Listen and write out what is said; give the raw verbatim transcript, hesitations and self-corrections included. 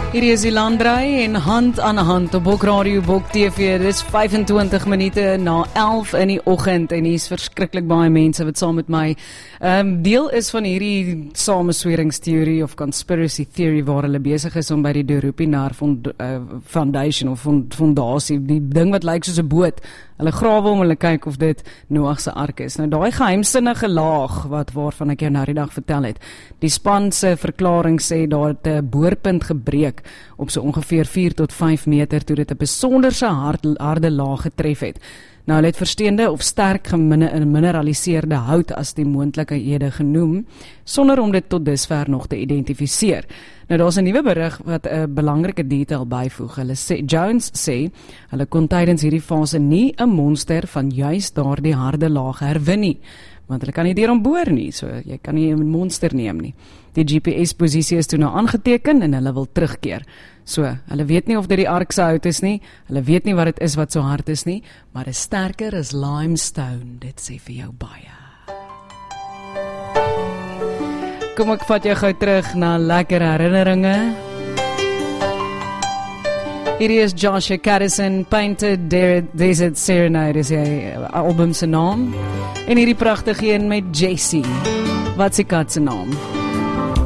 Hierdie is die Landdraai en hand aan hand op Bok Radio, Bok T V. Dit is vyfentwintig minute na elf in die oggend en hier is verskriklik baie mense wat saam met my um, deel is van hierdie samesweringsteorie of conspiracy theory waar hulle besig is om by die Doropinar fond, uh, Foundation of fond, fondasie, die ding wat lyk soos 'n boot, hulle grawe om hulle kyk of dit Noag se ark is. Nou daai geheimsinnige laag wat waarvan ek jou nou die dag vertel het. Die span se verklaring sê daar het 'n boorpunt gebreek op so ongeveer vier tot vyf meter toe dit 'n besonderse hard, harde laag getref het. Nou hulle het versteende of sterk gemineraliseerde hout as die moontlikhede genoem, sonder om dit tot dusver nog te identifiseer. Nou daar's 'n nuwe berig wat 'n belangrike detail byvoeg. Hulle sê Jones sê hulle kon tydens hierdie fase nie 'n monster van juis daardie harde laag herwin nie, want hulle kan nie deur hom boor nie, so jy kan nie 'n monster neem nie. Die G P S-posisie is toe nou aangeteken en hulle wil terugkeer. So, hulle weet nie of dit die ark se hout is nie, hulle weet nie wat dit is wat so hard is nie, maar is sterker as limestone, dit sê vir jou baie. Kom ek vat jou gou terug na lekker herinneringe. Hierdie is Joshua Caddison, Painted Desert Serenade is die album se naam. En hierdie pragtige een met Jessie. Wat is die kat se naam?